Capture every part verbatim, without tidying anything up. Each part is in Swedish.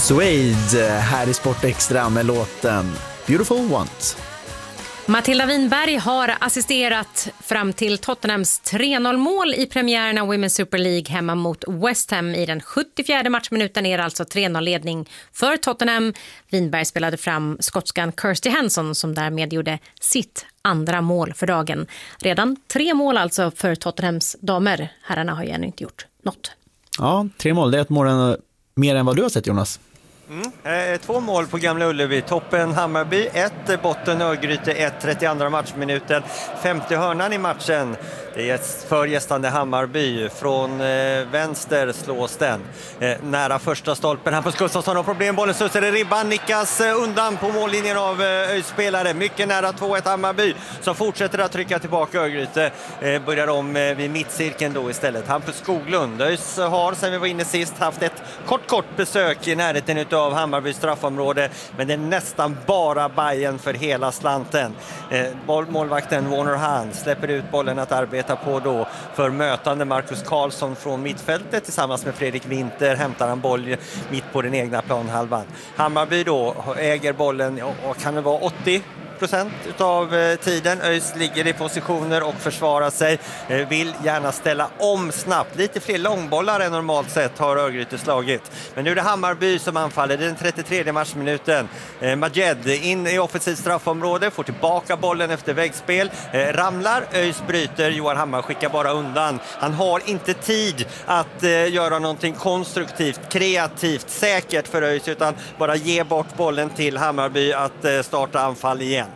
Suede här i Sport Extra med låten Beautiful Ones. Matilda Winberg har assisterat fram till Tottenhams tre noll-mål i premiären av Women's Super League hemma mot West Ham i den sjuttiofjärde matchminuten är alltså tre noll-ledning för Tottenham. Winberg spelade fram skotskan Kirsty Hanson som därmed gjorde sitt andra mål för dagen. Redan tre mål alltså för Tottenhams damer. Herrarna har ju ännu inte gjort något. Ja, tre mål. Det är ett mål mer än vad du har sett, Jonas. Mm. Eh, två mål på Gamla Ullevi. Toppen Hammarby, ett, botten Örgryte, ett, trettioandra matchminuten. femte hörnan i matchen. Det är för gästande Hammarby. Från eh, vänster slås den. Eh, nära första stolpen. Hampus Gustafsson har problem. Bollen studsar i ribban. Nickas eh, undan på mållinjen av eh, spelare. Mycket nära två ett Hammarby. Som fortsätter att trycka tillbaka Örgryte. Eh, börjar om eh, vid mittcirkeln då istället. Hampus Skoglund. ÖIS har, sen vi var inne sist, haft ett kort kort besök i närheten utav av Hammarbys straffområde, men det är nästan bara Bayern för hela slanten. Eh, målvakten Warner Hahn släpper ut bollen att arbeta på då för mötande Marcus Karlsson från mittfältet. Tillsammans med Fredrik Winter hämtar han boll mitt på den egna planhalvan. Hammarby då äger bollen och, och kan det vara åttio procent utav eh, tiden. ÖIS ligger i positioner och försvarar sig. Eh, vill gärna ställa om snabbt. Lite fler långbollar än normalt sett har Örgryte slagit. Men nu är det Hammarby som anfaller. Det är den trettiotredje matchminuten. Eh, Majed in i offensivt straffområde. Får tillbaka bollen efter väggspel. Eh, ramlar. ÖIS bryter. Johan Hammar skickar bara undan. Han har inte tid att eh, göra någonting konstruktivt, kreativt, säkert för ÖIS, utan bara ge bort bollen till Hammarby att eh, starta anfall igen.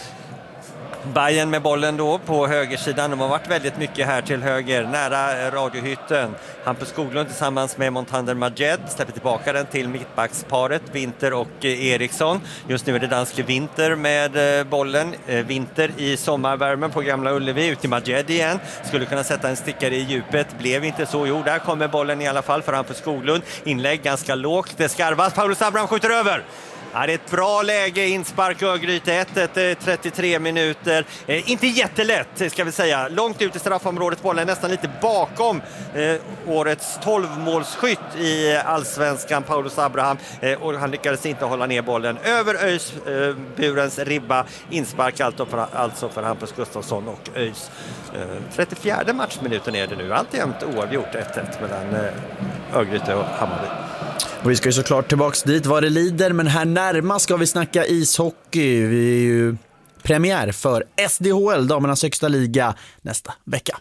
Bayern med bollen då på högersidan. De har varit väldigt mycket här till höger, nära radiohytten. Hampus Skoglund tillsammans med Montander Majed släpper tillbaka den till mittbacksparet Winter och Eriksson. Just nu är det danske Winter med bollen. Winter i sommarvärmen på Gamla Ullevi, ut till Majed igen. Skulle kunna sätta en stickare i djupet, blev inte så. Jo, där kommer bollen i alla fall för Hampus Skoglund. Inlägg ganska lågt, det skarvas. Paulus Abraham skjuter över. Ja, det är ett bra läge, inspark Örgryte ett ett, trettiotre minuter. Eh, inte jättelätt ska vi säga. Långt ut i straffområdet, bollen nästan lite bakom eh, årets tolv-målsskytt i allsvenskan, Paulus Abraham. Eh, och han lyckades inte hålla ner bollen över ÖIS eh, burens ribba. Inspark alltså för, alltså för Hampus Gustafsson och ÖIS. Eh, trettiofjärde matchminuten är det nu. Alltjämt oavgjort ett ett mellan eh, Örgryte och Hammarby. Och vi ska ju såklart tillbaks dit vad det lider, men här närmast ska vi snacka ishockey. Vi är ju premiär för S D H L, damernas högsta liga, nästa vecka.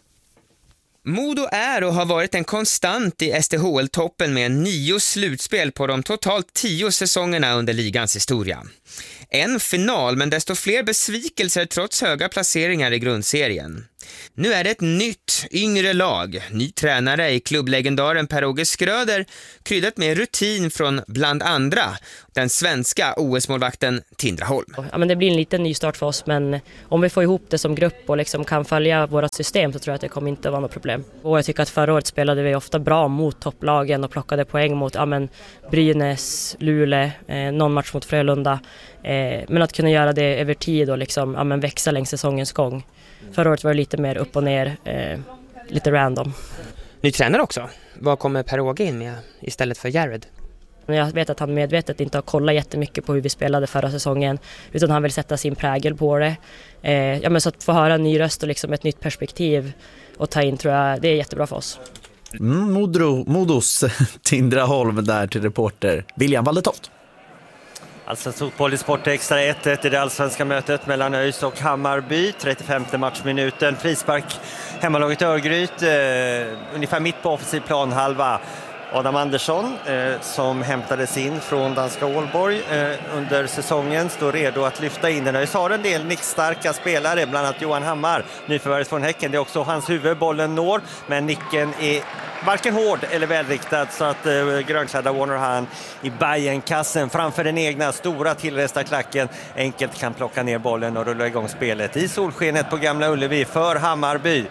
Modo är och har varit en konstant i S D H L-toppen med nio slutspel på de totalt tio säsongerna under ligans historia. En final, men desto fler besvikelser trots höga placeringar i grundserien. Nu är det ett nytt, yngre lag. Ny tränare i klubblegendaren Per-Åge Skröder, kryddat med rutin från bland andra den svenska O S-målvakten Tindra Holm. Ja, men det blir en liten ny start för oss, men om vi får ihop det som grupp och liksom kan följa vårt system så tror jag att det kommer inte vara något problem. Och jag tycker att förra året spelade vi ofta bra mot topplagen och plockade poäng mot ja, men Brynäs, Luleå, eh, någon match mot Frölunda. Eh, men att kunna göra det över tid och liksom, ja, men växa längs säsongens gång. Förra året var det lite mer upp och ner, eh, lite random. Ny tränare också. Vad kommer Per-Åge in med istället för Jared? Jag vet att han medvetet inte har kollat jättemycket på hur vi spelade förra säsongen, utan han vill sätta sin prägel på det. Eh, ja, men så att få höra en ny röst och liksom ett nytt perspektiv och ta in, tror jag, det är jättebra för oss. Mm, Modro, Modos Tindra Holm där till reporter William Waldetoft. Alltså fotboll i Sport Extra ett ett i det allsvenska mötet mellan ÖIS och Hammarby. trettiofemte matchminuten. Frispark hemmalaget Örgryte. Eh, ungefär mitt på offensiv planhalva. Adam Andersson eh, som hämtades in från danska Ålborg eh, under säsongen står redo att lyfta in den. ÖIS har en del nickstarka spelare, bland annat Johan Hammar, nyförvärvet från Häcken. Det är också hans huvud bollen når, men nicken är varken hård eller välriktad så att eh, grönklädda Warner Hahn i Bayern-kassen framför den egna stora tillresta klacken enkelt kan plocka ner bollen och rulla igång spelet i solskenet på Gamla Ullevi för Hammarby.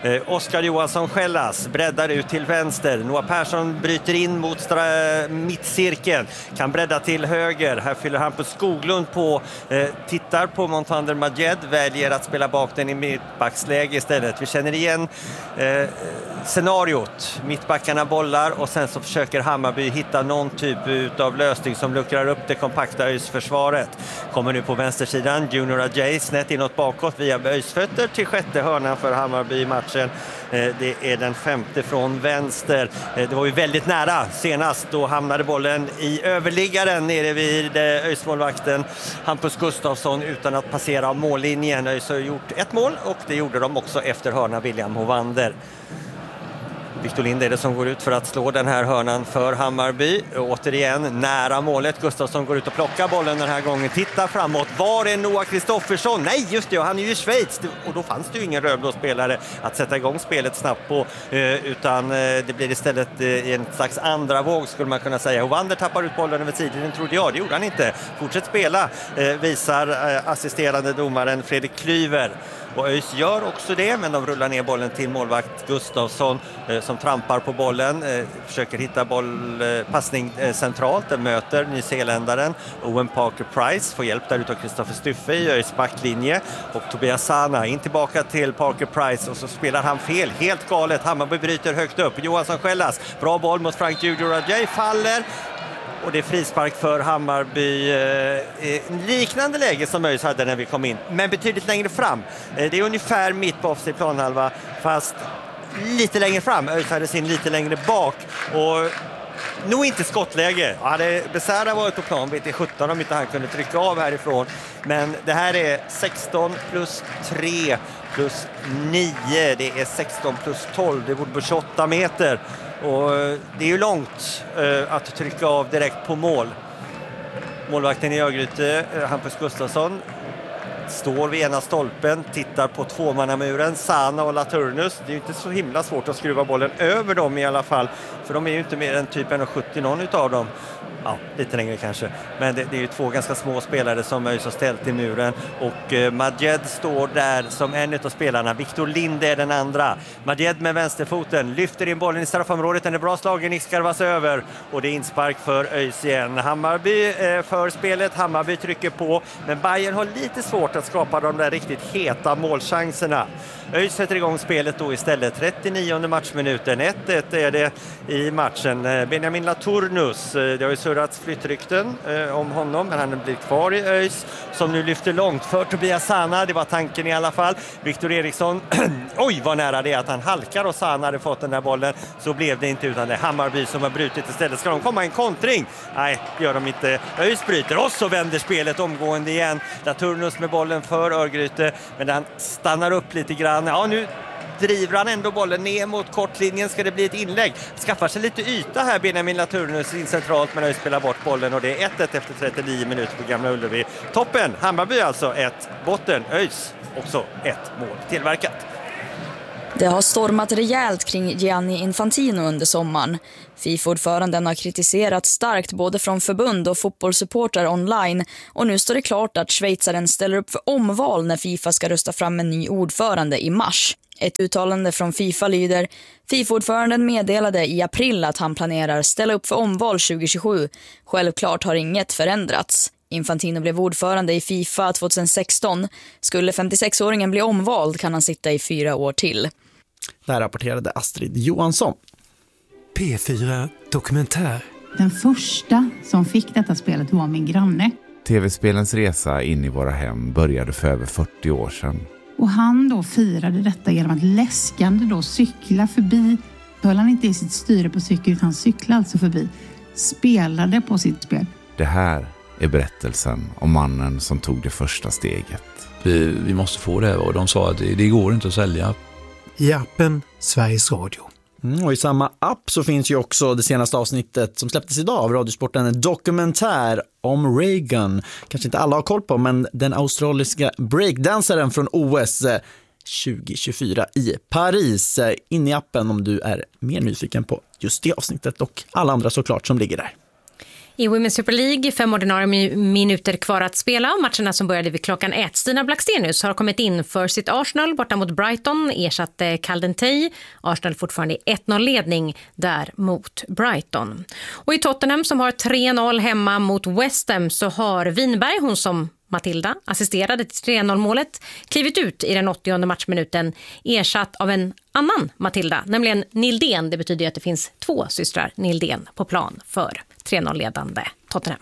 Eh, Oskar Johansson Skällas breddar ut till vänster. Noah Persson bryter in mot stra- mittcirkeln. Kan bredda till höger. Här fyller Hampus Skoglund på. Eh, tittar på Montander Majed. Väljer att spela bak den i mittbacksläge istället. Vi känner igen eh, scenariot. Mittbackarna bollar och sen så försöker Hammarby hitta någon typ av lösning som luckrar upp det kompakta Öjs-försvaret. Kommer nu på vänstersidan. Junior Ajay snett inåt bakåt via Öjs-fötter till sjätte hörnan för Hammarby i matchen. Det är den femte från vänster. Det var ju väldigt nära senast. Då hamnade bollen i överliggaren nere vid Öjs-målvakten Hampus Gustafsson utan att passera mållinjen. Öjs har gjort ett mål och det gjorde de också efter hörna William Hovander. Victor Lind är det som går ut för att slå den här hörnan för Hammarby. Återigen nära målet. Gustafsson går ut och plockar bollen den här gången. Tittar framåt. Var är Noah Kristoffersson? Nej, just det. Han är ju i Schweiz. Och då fanns det ju ingen rödblå spelare att sätta igång spelet snabbt på. Utan det blir istället i en slags andra våg skulle man kunna säga. Hovander tappar ut bollen över sidlinjen, trodde jag. Det gjorde han inte. Fortsätt spela, visar assisterande domaren Fredrik Klyver. Och Öjs gör också det, men de rullar ner bollen till målvakt Gustafsson eh, som trampar på bollen, eh, försöker hitta boll, eh, passning eh, centralt, den möter nyzeeländaren Owen Parker Price, får hjälp där utav Kristoffer Stuffe i Öjs backlinje och Tobias Sana in tillbaka till Parker Price och så spelar han fel, helt galet. Hammarby bryter högt upp, Johansson Skällas, bra boll mot Frank Junior Ajay, faller. Och det är frispark för Hammarby, eh, liknande läge som Öjs hade när vi kom in, men betydligt längre fram. Eh, det är ungefär mitt på offside planhalva, fast lite längre fram. Öjs hade sin lite längre bak och nog inte skottläge. Hade Becerra varit på plan vet jag sjutton om inte han kunde trycka av härifrån. Men det här är sexton plus tre plus nio, det är sexton plus tolv, det borde på tjugoåtta meter. Och det är ju långt uh, att trycka av direkt på mål. Målvakten i Örgryte, uh, Hampus Gustafsson, står vid ena stolpen, tittar på tvåmannamuren, Sana och Laturnus. Det är ju inte så himla svårt att skruva bollen över dem i alla fall. För de är ju inte mer än typ en sjuttio någon utav dem. Ja, lite längre kanske. Men det, det är ju två ganska små spelare som Öjs har ställt i muren. Och eh, Majed står där som en av spelarna. Victor Lind är den andra. Majed med vänsterfoten lyfter in bollen i straffområdet. Den är bra slagen, skarvas över. Och det är inspark för Öjs igen. Hammarby eh, för spelet. Hammarby trycker på. Men Bayern har lite svårt att skapa de där riktigt heta målchanserna. Öjs sätter igång spelet då istället. trettionionde matchminuten. ett ett är det i matchen. Benjamin Laturnus, det har ju surrats flyttrykten eh, om honom, men han blir kvar i Öjs som nu lyfter långt för Tobias Sana. Det var tanken i alla fall. Victor Eriksson, oj vad nära det är att han halkar och Sana hade fått den där bollen. Så blev det inte, utan det är Hammarby som har brutit istället. Ska de komma en kontring? Nej, det gör de inte. Öjs bryter och så vänder spelet omgående igen. Laturnus med bollen för Örgryte, men han stannar upp lite grann. Ja, nu driver han ändå bollen ner mot kortlinjen. Ska det bli ett inlägg? Skaffar sig lite yta här Benjamin Laturnus in centralt, men Öjs spelar bort bollen och det är ett ett efter trettionio minuter på Gamla Ullevi. Toppen, Hammarby alltså ett, botten Öjs också ett mål tillverkat. Det har stormat rejält kring Gianni Infantino under sommaren. FIFA-ordföranden har kritiserat starkt både från förbund och fotbollssupportrar online, och nu står det klart att schweizaren ställer upp för omval när FIFA ska rösta fram en ny ordförande i mars. Ett uttalande från FIFA lyder: FIFA-ordföranden meddelade i april att han planerar ställa upp för omval tjugohundratjugosju. Självklart har inget förändrats. Infantino blev ordförande i FIFA tjugohundrasexton. Skulle femtiosexåringen bli omvald kan han sitta i fyra år till. Där rapporterade Astrid Johansson. P fyra Dokumentär. Den första som fick detta spelet var min granne. Tv-spelens resa in i våra hem började för över fyrtio år sedan. Och han då firade detta genom att läskande då cykla förbi. Höll han inte i sitt styre på cykel utan cyklade alltså förbi. Spelade på sitt spel. Det här är berättelsen om mannen som tog det första steget. Vi, vi måste få det, och de sa att det, det går inte att sälja. I appen Sveriges Radio. Mm, och i samma app så finns ju också det senaste avsnittet som släpptes idag av Radiosporten, en dokumentär om Reagan. Kanske inte alla har koll på, men den australiska breakdansaren från O S tjugohundratjugofyra i Paris. In i appen om du är mer nyfiken på just det avsnittet och alla andra såklart som ligger där. I Women's Super League, fem ordinarie minuter kvar att spela och matcherna som började vid klockan ett. Stina Blackstenius har kommit in för sitt Arsenal borta mot Brighton, ersatte Caldentey. Arsenal fortfarande i ett noll-ledning där mot Brighton. Och i Tottenham som har tre noll hemma mot West Ham så har Winberg, hon som Matilda assisterade till tre noll-målet, klivit ut i den åttionde matchminuten, ersatt av en annan Matilda, nämligen Nildén. Det betyder att det finns två systrar Nildén på plan för tre noll-ledande Tottenham.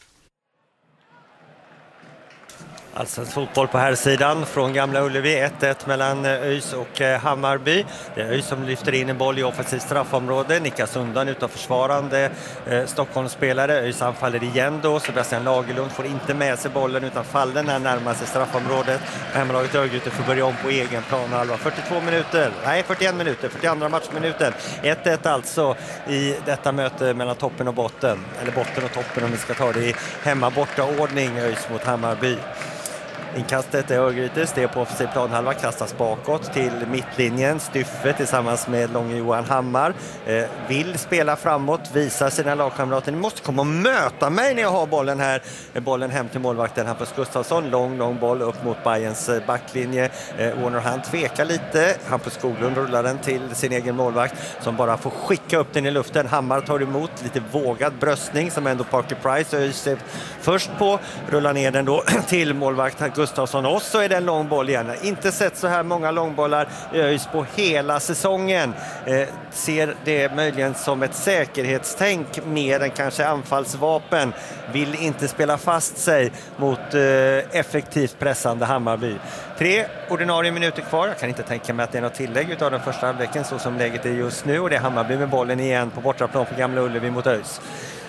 Allsvensk fotboll på här sidan från Gamla Ullevi, ett ett mellan ÖIS och Hammarby. Det är ÖIS som lyfter in en boll i offensivt straffområde, nickas undan utav försvarande eh, Stockholmsspelare. ÖIS anfaller igen då, Sebastian Lagerlund får inte med sig bollen utan faller när närmar sig straffområdet. Hemmalaget Örgryte får börja om på egen plan halva. fyrtiotvå minuter, nej fyrtioen minuter, fyrtioandra matchminuten. ett ett alltså i detta möte mellan toppen och botten, eller botten och toppen om vi ska ta det i hemma borta ordning, ÖIS mot Hammarby. Inkastet är Örgryte, steg på offensiv planhalva, kastas bakåt till mittlinjen. Styffe tillsammans med Långe Johan Hammar eh, vill spela framåt, visar sina lagkamrater: ni måste komma och möta mig när jag har bollen här. Bollen hem till målvakten Hampus Gustafsson, lång, lång boll upp mot Bayerns backlinje. Eh, Warner han tvekar lite, Hampus Skoglund rullar den till sin egen målvakt som bara får skicka upp den i luften. Hammar tar emot, lite vågad bröstning som ändå Parker Price är först på, rullar ner den då till målvakt Gustafsson, och så är det en lång boll igen. Inte sett så här många långbollar ÖIS på hela säsongen. Eh, ser det möjligen som ett säkerhetstänk mer än kanske anfallsvapen. Vill inte spela fast sig mot eh, effektivt pressande Hammarby. Tre ordinarie minuter kvar. Jag kan inte tänka mig att det är något tillägg utav den första halvleken så som läget är just nu, och det är Hammarby med bollen igen på bortaplan på Gamla Ullevi mot ÖIS.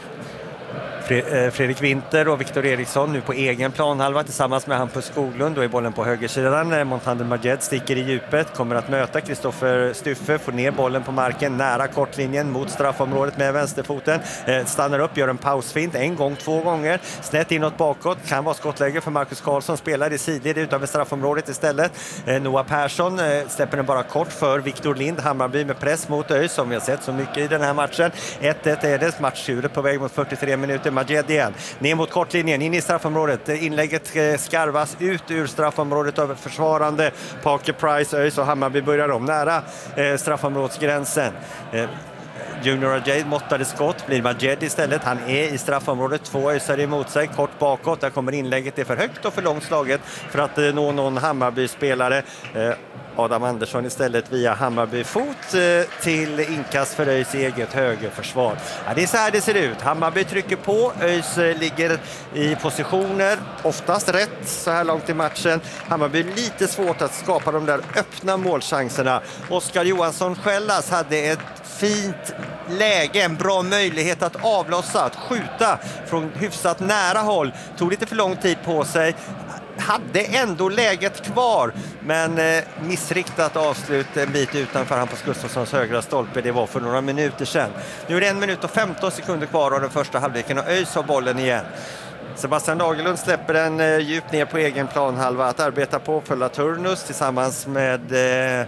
Fredrik Winter och Viktor Eriksson nu på egen planhalva tillsammans med Hampus Skoglund. Då är bollen på högersidan. Montander Majed sticker i djupet, kommer att möta Kristoffer Styffe, får ner bollen på marken nära kortlinjen mot straffområdet med vänsterfoten. Eh, stannar upp, gör en pausfint en gång, två gånger. Snett inåt bakåt, kan vara skottläge för Marcus Karlsson, spelar i sidled utanför straffområdet istället. Eh, Noah Persson eh, släpper den bara kort för Viktor Lind. Hammarby med press mot ÖIS som vi har sett så mycket i den här matchen. ett ett är det, matchtjuret på väg mot fyrtiotre minuter. Majed igen, ner mot kortlinjen, in i straffområdet. Inlägget skarvas ut ur straffområdet över försvarande Parker Price. ÖIS och Hammarby börjar om nära eh, straffområdsgränsen. Eh, Junior Ajay måttade skott, blir Majed istället. Han är i straffområdet, två ösare emot sig, kort bakåt. Där kommer inlägget, det är för högt och för långt slaget för att eh, nå någon Hammarby-spelare. Eh, Adam Andersson istället via Hammarby fot eh, till inkast för ÖIS eget högerförsvar. Ja, det är så här det ser ut. Hammarby trycker på, ÖIS eh, ligger i positioner, oftast rätt så här långt i matchen. Hammarby lite svårt att skapa de där öppna målchanserna. Oskar Johansson Skällas hade ett fint läge, en bra möjlighet att avlossa, att skjuta från hyfsat nära håll. Tog lite för lång tid på sig. Hade ändå läget kvar, men eh, missriktat avslut en bit utanför Hampus Gustafssons högra stolpe. Det var för några minuter sedan. Nu är det en minut och femton sekunder kvar av den första halvleken och ÖIS har bollen igen. Sebastian Lagerlund släpper den eh, djupt ner på egen planhalva att arbeta på för Laturnus tillsammans med, eh,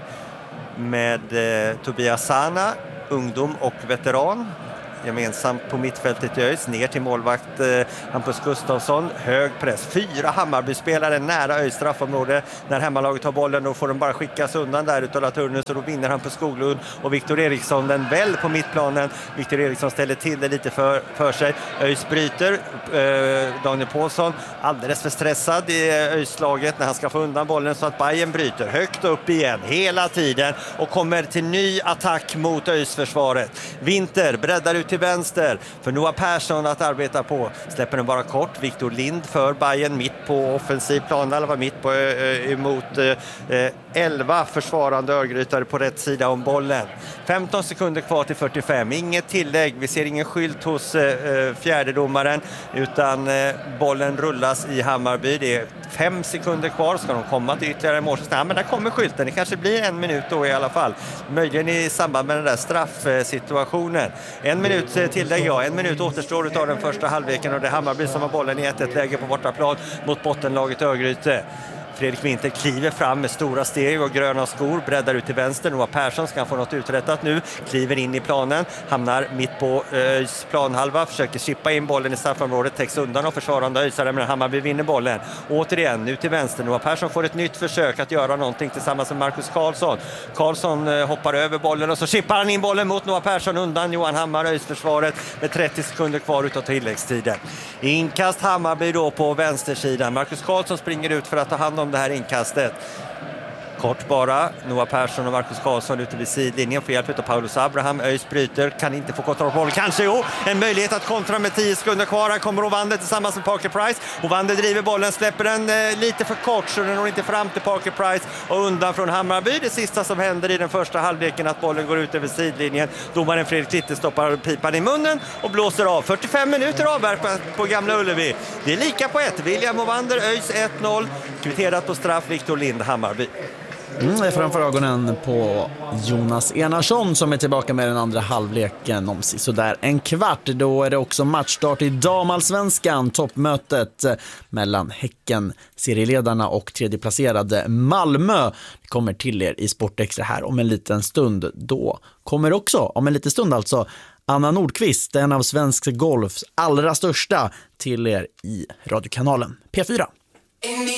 med eh, Tobias Sana, ungdom och veteran. Gemensamt på mittfältet i ÖIS, ner till målvakt eh, Hampus Gustafsson, hög press, fyra Hammarby-spelare nära ÖIS straffområde. När hemmalaget har bollen då får de bara skickas undan där utav Laturnus och då vinner Hampus Skoglund och Viktor Eriksson den väl på mittplanen. Viktor Eriksson ställer till det lite för, för sig. ÖIS bryter, eh, Daniel Paulsson alldeles för stressad i ÖIS-slaget när han ska få undan bollen så att Bayern bryter högt upp igen hela tiden och kommer till ny attack mot ÖIS-försvaret. Winter breddar ut till vänster för Noah Persson att arbeta på. Släpper den bara kort. Viktor Lind för Bayern mitt på offensiv plan. Eller var mitt på äh, emot äh, elva försvarande Örgrytare på rätt sida om bollen. femton sekunder kvar till fyrtiofem. Inget tillägg. Vi ser ingen skylt hos äh, fjärdedomaren utan äh, bollen rullas i Hammarby. Det är fem sekunder kvar. Ska de komma till ytterligare mål? Ja, men där kommer skylten. Det kanske blir en minut då i alla fall. Möjligen i samband med den där straffsituationen. En minut tillägg, ja. En minut återstår av den första halvleken och det är Hammarby som har bollen i ett ett läge på bortaplan mot bottenlaget Örgryte. Fredrik Winther kliver fram med stora steg och gröna skor, breddar ut till vänster. Noah Persson ska få något uträttat nu, kliver in i planen, hamnar mitt på ÖIS planhalva, försöker chippa in bollen i straffområdet, täcks undan och försvarande ÖISare, men Hammarby vinner bollen. Återigen, nu till vänster. Noah Persson får ett nytt försök att göra någonting tillsammans med Marcus Karlsson. Karlsson eh, hoppar över bollen och så chippar han in bollen mot Noah Persson undan Johan Hammar, ÖIS-försvaret med trettio sekunder kvar utav tilläggstiden. Inkast Hammarby då på vänstersidan. Marcus Karlsson springer ut för att ta hand om det här inkastet. Kort bara, Noah Persson och Marcus Karlsson ute vid sidlinjen får hjälp av Paulus Abraham. ÖIS bryter, kan inte få kontroll på bollen. Kanske jo, en möjlighet att kontra med tio sekunder kvar. Här kommer Ovander tillsammans med Parker Price. Ovander driver bollen, släpper den eh, lite för kort så den når inte fram till Parker Price och undan från Hammarby. Det sista som händer i den första halvleken att bollen går ut över sidlinjen. Domaren Fredrik Titte stoppar pipan i munnen och blåser av. fyrtiofem minuter avverkat på Gamla Ullevi. Det är lika på ett. William Ovander, ÖIS ett noll. Kvitterat på straff, Victor Lind, Hammarby. Mm, det är framför ögonen på Jonas Enarsson som är tillbaka med den andra halvleken om sådär en kvart. Då är det också matchstart i damallsvenskan, toppmötet mellan Häcken, serieledarna och tredjeplacerade Malmö. Det kommer till er i Sportextra här om en liten stund. Då kommer också, om en liten stund alltså, Anna Nordqvist, en av svensk golfs allra största, till er i radiokanalen P fyra.